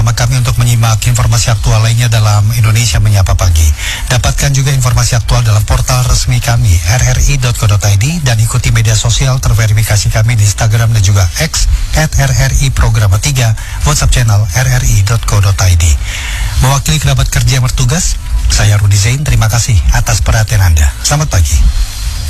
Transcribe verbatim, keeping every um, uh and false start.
bersama kami untuk menyimak informasi aktual lainnya dalam Indonesia Menyapa Pagi. Dapatkan juga informasi aktual dalam portal resmi kami r r i dot co dot i d dan ikuti media sosial terverifikasi kami di Instagram dan juga X at r r i programa tiga, WhatsApp channel r r i dot co dot i d. Mewakili kerabat kerja yang bertugas, saya Rudi Zain, terima kasih atas perhatian Anda. Selamat pagi.